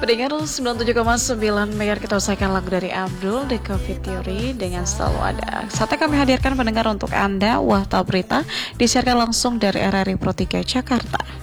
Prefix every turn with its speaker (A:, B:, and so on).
A: Pendengar 97,9 MHz, kita usahakan lagu dari Abdul The Coffee Theory dengan Selalu Ada. Saatnya kami hadirkan pendengar untuk Anda Warta Berita disiarkan langsung dari RRI Pro 3 Jakarta.